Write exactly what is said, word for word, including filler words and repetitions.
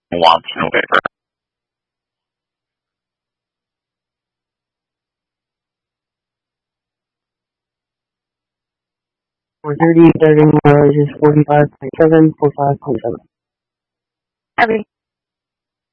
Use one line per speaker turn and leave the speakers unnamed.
wants no paper.
four thirty, thirty miles is forty-five point seven, forty-five point seven.
Heavy.